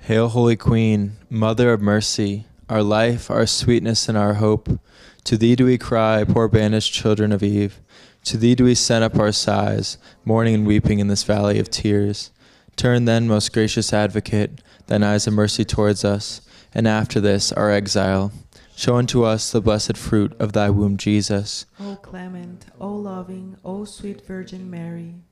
Hail, Holy Queen, Mother of Mercy, our life, our sweetness, and our hope. To thee do we cry, poor banished children of Eve. To thee do we send up our sighs, mourning and weeping in this valley of tears. Turn then, most gracious Advocate, thine eyes of mercy towards us, and after this, our exile, show unto us the blessed fruit of thy womb, Jesus. O clement, O loving, O sweet Virgin Mary,